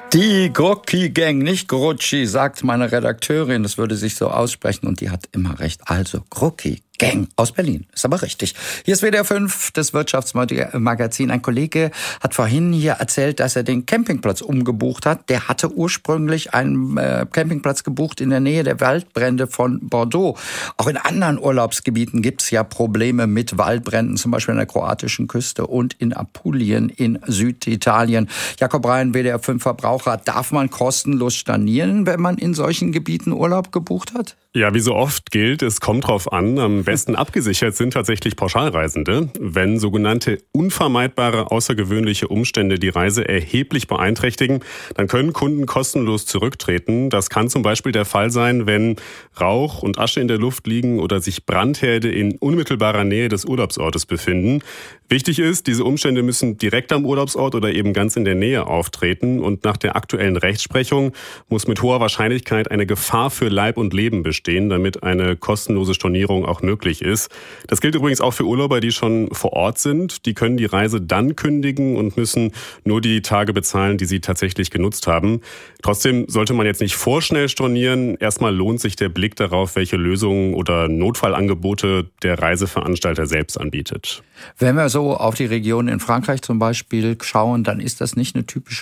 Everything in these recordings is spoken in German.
Die Grucki-Gang, nicht Grucci, sagt meine Redakteurin. Das würde sich so aussprechen und die hat immer recht. Also Grucki-Gang aus Berlin. Ist aber richtig. Hier ist WDR 5, das Wirtschaftsmagazin. Ein Kollege hat vorhin hier erzählt, dass er den Campingplatz umgebucht hat. Der hatte ursprünglich einen Campingplatz gebucht in der Nähe der Waldbrände von Bordeaux. Auch in anderen Urlaubsgebieten gibt's ja Probleme mit Waldbränden, zum Beispiel an der kroatischen Küste und in Apulien in Süditalien. Jakob Rhein, WDR 5 Verbraucher. Darf man kostenlos stornieren, wenn man in solchen Gebieten Urlaub gebucht hat? Ja, wie so oft gilt, es kommt drauf an. Am besten abgesichert sind tatsächlich Pauschalreisende. Wenn sogenannte unvermeidbare außergewöhnliche Umstände die Reise erheblich beeinträchtigen, dann können Kunden kostenlos zurücktreten. Das kann zum Beispiel der Fall sein, wenn Rauch und Asche in der Luft liegen oder sich Brandherde in unmittelbarer Nähe des Urlaubsortes befinden. Wichtig ist, diese Umstände müssen direkt am Urlaubsort oder eben ganz in der Nähe auftreten. Und nach der aktuellen Rechtsprechung muss mit hoher Wahrscheinlichkeit eine Gefahr für Leib und Leben bestehen, damit eine kostenlose Stornierung auch möglich ist. Das gilt übrigens auch für Urlauber, die schon vor Ort sind. Die können die Reise dann kündigen und müssen nur die Tage bezahlen, die sie tatsächlich genutzt haben. Trotzdem sollte man jetzt nicht vorschnell stornieren. Erstmal lohnt sich der Blick darauf, welche Lösungen oder Notfallangebote der Reiseveranstalter selbst anbietet. Wenn wir so auf die Region in Frankreich zum Beispiel schauen, dann ist das nicht eine typische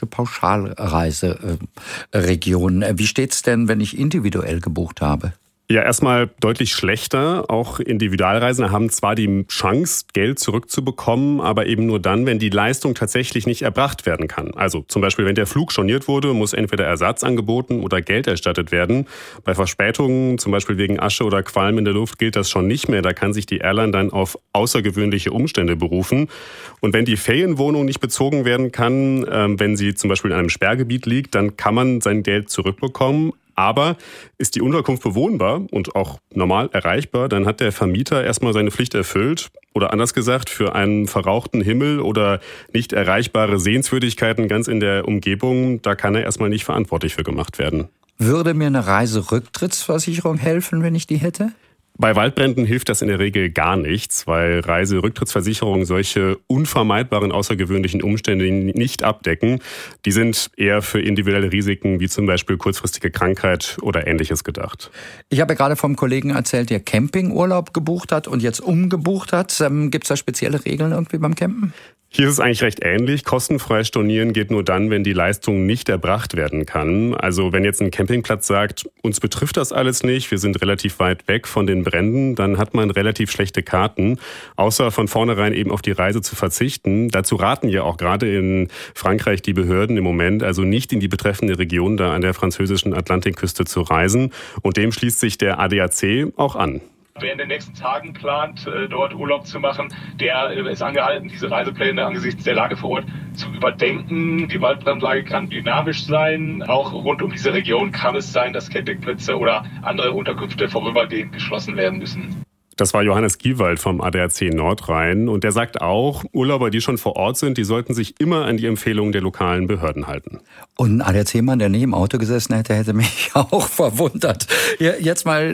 Pauschalreiseregion. Wie steht's denn, wenn ich individuell gebucht habe? Ja, erstmal deutlich schlechter. Auch Individualreisende haben zwar die Chance, Geld zurückzubekommen, aber eben nur dann, wenn die Leistung tatsächlich nicht erbracht werden kann. Also zum Beispiel, wenn der Flug storniert wurde, muss entweder Ersatz angeboten oder Geld erstattet werden. Bei Verspätungen, zum Beispiel wegen Asche oder Qualm in der Luft, gilt das schon nicht mehr. Da kann sich die Airline dann auf außergewöhnliche Umstände berufen. Und wenn die Ferienwohnung nicht bezogen werden kann, wenn sie zum Beispiel in einem Sperrgebiet liegt, dann kann man sein Geld zurückbekommen. Aber ist die Unterkunft bewohnbar und auch normal erreichbar, dann hat der Vermieter erstmal seine Pflicht erfüllt. Oder anders gesagt, für einen verrauchten Himmel oder nicht erreichbare Sehenswürdigkeiten ganz in der Umgebung, da kann er erstmal nicht verantwortlich für gemacht werden. Würde mir eine Reiserücktrittsversicherung helfen, wenn ich die hätte? Bei Waldbränden hilft das in der Regel gar nichts, weil Reiserücktrittsversicherungen solche unvermeidbaren außergewöhnlichen Umstände nicht abdecken. Die sind eher für individuelle Risiken wie zum Beispiel kurzfristige Krankheit oder Ähnliches gedacht. Ich habe ja gerade vom Kollegen erzählt, der Campingurlaub gebucht hat und jetzt umgebucht hat. Gibt es da spezielle Regeln irgendwie beim Campen? Hier ist es eigentlich recht ähnlich. Kostenfrei stornieren geht nur dann, wenn die Leistung nicht erbracht werden kann. Also wenn jetzt ein Campingplatz sagt, uns betrifft das alles nicht, wir sind relativ weit weg von den Bränden, dann hat man relativ schlechte Karten, außer von vornherein eben auf die Reise zu verzichten. Dazu raten ja auch gerade in Frankreich die Behörden im Moment, also nicht in die betreffende Region da an der französischen Atlantikküste zu reisen. Und dem schließt sich der ADAC auch an. Wer in den nächsten Tagen plant, dort Urlaub zu machen, der ist angehalten, diese Reisepläne angesichts der Lage vor Ort zu überdenken. Die Waldbrandlage kann dynamisch sein. Auch rund um diese Region kann es sein, dass Campingplätze oder andere Unterkünfte vorübergehend geschlossen werden müssen. Das war Johannes Giewald vom ADAC Nordrhein und der sagt auch, Urlauber, die schon vor Ort sind, die sollten sich immer an die Empfehlungen der lokalen Behörden halten. Und ein ADAC-Mann, der nie im Auto gesessen hätte, hätte mich auch verwundert. Jetzt mal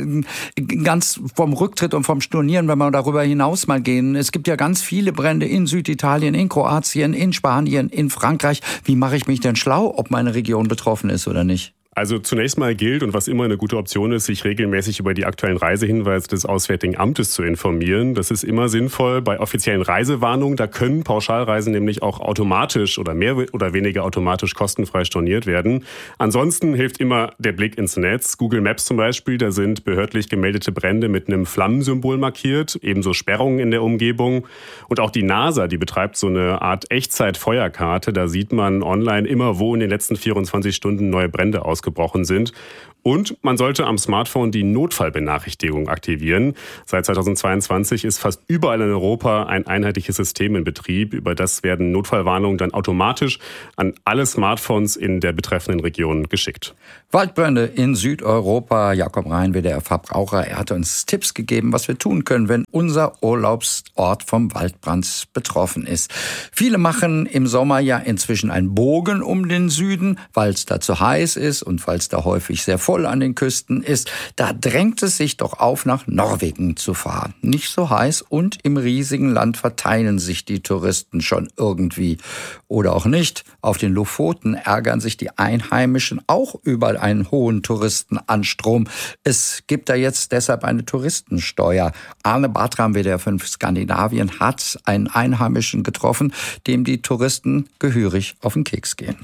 ganz vom Rücktritt und vom Stornieren, wenn wir darüber hinaus mal gehen. Es gibt ja ganz viele Brände in Süditalien, in Kroatien, in Spanien, in Frankreich. Wie mache ich mich denn schlau, ob meine Region betroffen ist oder nicht? Also zunächst mal gilt, und was immer eine gute Option ist, sich regelmäßig über die aktuellen Reisehinweise des Auswärtigen Amtes zu informieren. Das ist immer sinnvoll bei offiziellen Reisewarnungen. Da können Pauschalreisen nämlich auch automatisch oder mehr oder weniger automatisch kostenfrei storniert werden. Ansonsten hilft immer der Blick ins Netz. Google Maps zum Beispiel, da sind behördlich gemeldete Brände mit einem Flammensymbol markiert, ebenso Sperrungen in der Umgebung. Und auch die NASA, die betreibt so eine Art Echtzeit-Feuerkarte. Da sieht man online immer, wo in den letzten 24 Stunden neue Brände ausgebrochen sind. Und man sollte am Smartphone die Notfallbenachrichtigung aktivieren. Seit 2022 ist fast überall in Europa ein einheitliches System in Betrieb. Über das werden Notfallwarnungen dann automatisch an alle Smartphones in der betreffenden Region geschickt. Waldbrände in Südeuropa. Jakob Rhein, WDR Verbraucher. Er hat uns Tipps gegeben, was wir tun können, wenn unser Urlaubsort vom Waldbrand betroffen ist. Viele machen im Sommer ja inzwischen einen Bogen um den Süden, weil es da zu heiß ist und und weil es da häufig sehr voll an den Küsten ist, da drängt es sich doch auf, nach Norwegen zu fahren. Nicht so heiß und im riesigen Land verteilen sich die Touristen schon irgendwie. Oder auch nicht. Auf den Lofoten ärgern sich die Einheimischen auch über einen hohen Touristenanstrom. Es gibt da jetzt deshalb eine Touristensteuer. Arne Bartram, WDR 5 Skandinavien, hat einen Einheimischen getroffen, dem die Touristen gehörig auf den Keks gehen.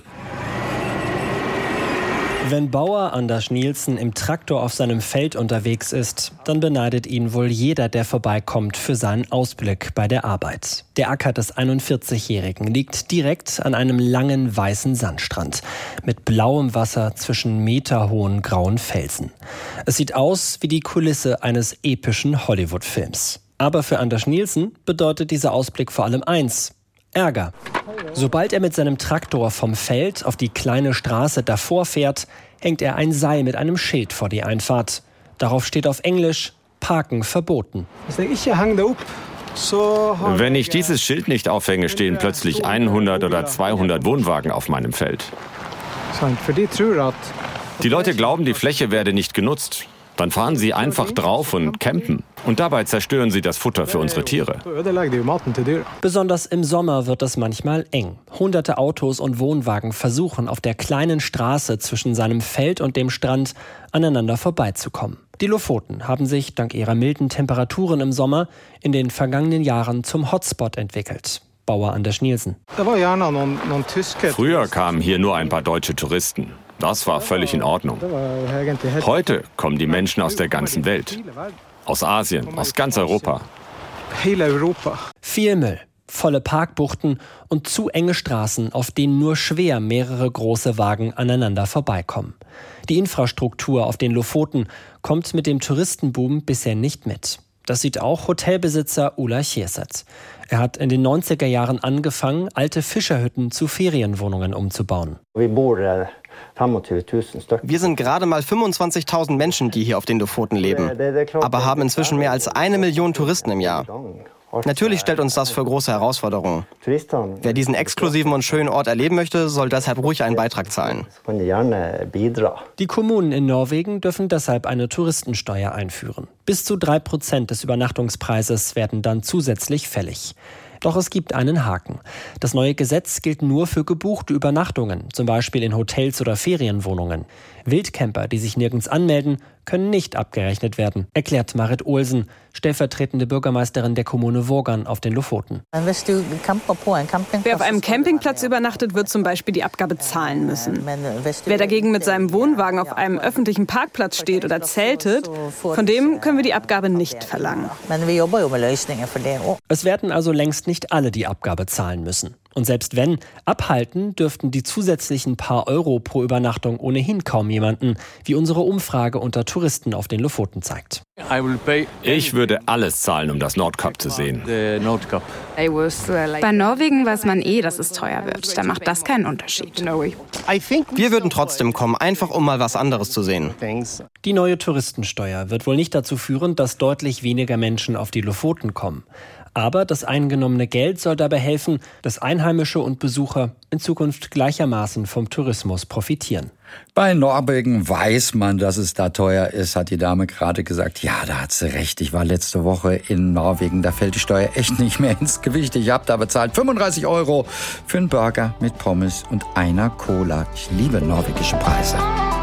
Wenn Bauer Anders Nielsen im Traktor auf seinem Feld unterwegs ist, dann beneidet ihn wohl jeder, der vorbeikommt, für seinen Ausblick bei der Arbeit. Der Acker des 41-Jährigen liegt direkt an einem langen weißen Sandstrand mit blauem Wasser zwischen meterhohen grauen Felsen. Es sieht aus wie die Kulisse eines epischen Hollywood-Films. Aber für Anders Nielsen bedeutet dieser Ausblick vor allem eins: Ärger. Sobald er mit seinem Traktor vom Feld auf die kleine Straße davor fährt, hängt er ein Seil mit einem Schild vor die Einfahrt. Darauf steht auf Englisch: Parken verboten. Wenn ich dieses Schild nicht aufhänge, stehen plötzlich 100 oder 200 Wohnwagen auf meinem Feld. Die Leute glauben, die Fläche werde nicht genutzt. Dann fahren sie einfach drauf und campen. Und dabei zerstören sie das Futter für unsere Tiere. Besonders im Sommer wird es manchmal eng. Hunderte Autos und Wohnwagen versuchen, auf der kleinen Straße zwischen seinem Feld und dem Strand aneinander vorbeizukommen. Die Lofoten haben sich dank ihrer milden Temperaturen im Sommer in den vergangenen Jahren zum Hotspot entwickelt. Bauer Anders Nielsen. Früher kamen hier nur ein paar deutsche Touristen. Das war völlig in Ordnung. Heute kommen die Menschen aus der ganzen Welt. Aus Asien, aus ganz Europa. Viel Müll, volle Parkbuchten und zu enge Straßen, auf denen nur schwer mehrere große Wagen aneinander vorbeikommen. Die Infrastruktur auf den Lofoten kommt mit dem Touristenboom bisher nicht mit. Das sieht auch Hotelbesitzer Ulla Chierset. Er hat in den 90er Jahren angefangen, alte Fischerhütten zu Ferienwohnungen umzubauen. Wir sind gerade mal 25.000 Menschen, die hier auf den Lofoten leben, aber haben inzwischen mehr als 1 Million Touristen im Jahr. Natürlich stellt uns das für große Herausforderungen. Wer diesen exklusiven und schönen Ort erleben möchte, soll deshalb ruhig einen Beitrag zahlen. Die Kommunen in Norwegen dürfen deshalb eine Touristensteuer einführen. Bis zu 3% des Übernachtungspreises werden dann zusätzlich fällig. Doch es gibt einen Haken. Das neue Gesetz gilt nur für gebuchte Übernachtungen, zum Beispiel in Hotels oder Ferienwohnungen. Wildcamper, die sich nirgends anmelden, können nicht abgerechnet werden, erklärt Marit Olsen, stellvertretende Bürgermeisterin der Kommune Vågan auf den Lofoten. Wer auf einem Campingplatz übernachtet, wird zum Beispiel die Abgabe zahlen müssen. Wer dagegen mit seinem Wohnwagen auf einem öffentlichen Parkplatz steht oder zeltet, von dem können wir die Abgabe nicht verlangen. Es werden also längst nicht alle die Abgabe zahlen müssen. Und selbst wenn, abhalten dürften die zusätzlichen paar Euro pro Übernachtung ohnehin kaum jemanden, wie unsere Umfrage unter Touristen auf den Lofoten zeigt. Ich würde alles zahlen, um das Nordkap zu sehen. Bei Norwegen weiß man dass es teuer wird. Da macht das keinen Unterschied. Wir würden trotzdem kommen, einfach um mal was anderes zu sehen. Die neue Touristensteuer wird wohl nicht dazu führen, dass deutlich weniger Menschen auf die Lofoten kommen. Aber das eingenommene Geld soll dabei helfen, dass Einheimische und Besucher in Zukunft gleichermaßen vom Tourismus profitieren. Bei Norwegen weiß man, dass es da teuer ist, hat die Dame gerade gesagt. Ja, da hat sie recht. Ich war letzte Woche in Norwegen. Da fällt die Steuer echt nicht mehr ins Gewicht. Ich habe da bezahlt 35 € für einen Burger mit Pommes und einer Cola. Ich liebe norwegische Preise.